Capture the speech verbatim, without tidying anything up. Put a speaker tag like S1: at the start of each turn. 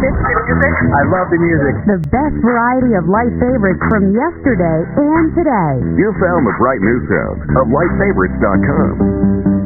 S1: music? The music?
S2: I love the music.
S3: The best variety of light favorites from yesterday and today.
S4: You found the bright new sound of light favorites dot com.